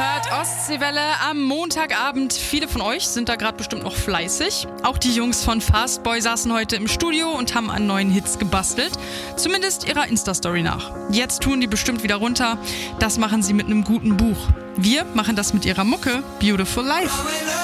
hört Ostseewelle am Montagabend. Viele von euch sind da gerade bestimmt noch fleißig. Auch die Jungs von Fastboy saßen heute im Studio und haben an neuen Hits gebastelt. Zumindest ihrer Insta-Story nach. Jetzt tun die bestimmt wieder runter. Das machen sie mit einem guten Buch. Wir machen das mit ihrer Mucke Beautiful Life.